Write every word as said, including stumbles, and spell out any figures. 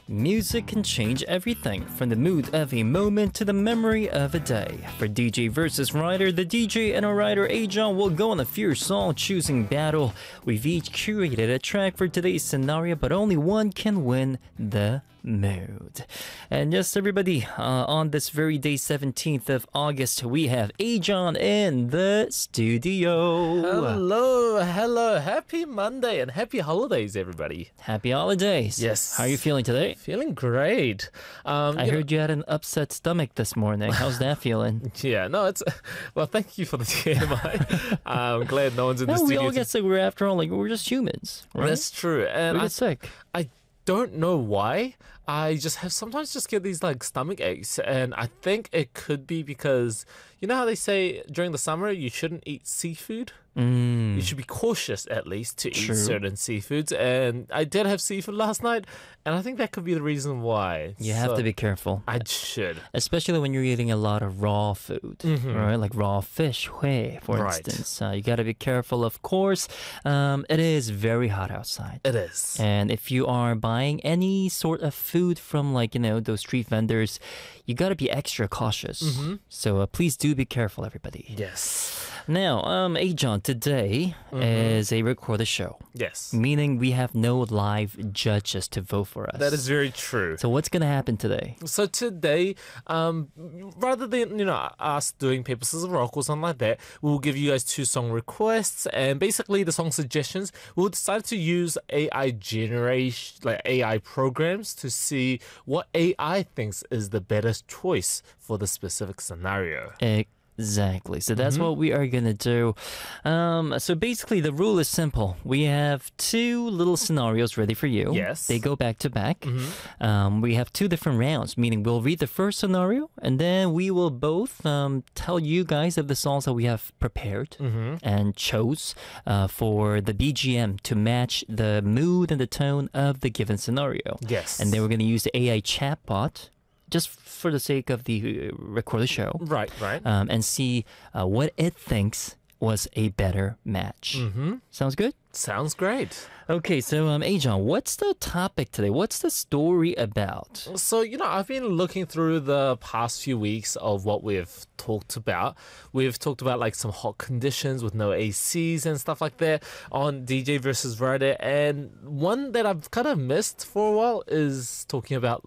Music can change everything, from the mood of a moment to the memory of a day. For D J versus writer, the D J and a writer Ajon will go on a fierce song-choosing battle. We've each curated a track for today's scenario, but only one can win the mood. And yes, everybody, uh, on this very day, seventeenth of August, we have Ajon in the studio. Hello, hello. Happy Monday and happy holidays, everybody. Happy holidays. Yes. How are you feeling today? Feeling great. Um, I you heard you had an upset stomach this morning. How's that feeling? know- yeah, no, it's well. Thank you for the T M I. I'm glad no one's in the No, we studio. all to- get sick. We're after all, like, we're just humans, right? That's true, and we I, get sick. I don't know why. I just have sometimes just get these like stomach aches, and I think it could be because you know how they say during the summer you shouldn't eat seafood. Mm. You should be cautious at least to True. eat certain seafoods, and I did have seafood last night, and I think that could be the reason why. You have So to be careful. I should. Especially when you're eating a lot of raw food, Mhm. right? Like raw fish, hui, for Right. instance. Uh, you got to be careful, of course. Um, it is very hot outside. It is. And if you are buying any sort of food from, like, you know, those street vendors, you got to be extra cautious. Mhm. So uh, please do be careful, everybody. Yes. Now, um, Ajon, today Mhm. is a record the show, Yes. meaning we have no live judges to vote for us. That is very true. So what's going to happen today? So today, um, rather than you know us doing paper scissors rock or something like that, we'll give you guys two song requests and basically the song suggestions. We'll decide to use A I generation, like A I programs, to see what A I thinks is the better choice for the specific scenario. Exactly. So that's Mhm. what we are going to do. Um, so basically, the rule is simple. We have two little scenarios ready for you. Yes. They go back to back. Mhm. Um, we have two different rounds, meaning we'll read the first scenario and then we will both um, tell you guys of the songs that we have prepared Mhm. and chose uh, for the B G M to match the mood and the tone of the given scenario. Yes. And then we're going to use the A I chatbot just for the sake of the uh, record the show. Right. Right. Um, and see uh, what it thinks was a better match. Mm-hmm. Sounds good? Sounds great. Okay, so um, Ajon, what's the topic today? What's the story about? So, you know, I've been looking through the past few weeks of what we've talked about. We've talked about like some hot conditions with no A Cs and stuff like that on D J versus Writer. And one that I've kind of missed for a while is talking about